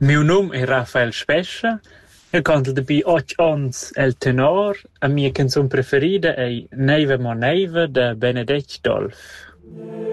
Miu num è Rafael Spescia, io canto da bi 8 ans el tenor, a mia canzun preferida è Neiva mo neiva da Benedetg Dolf.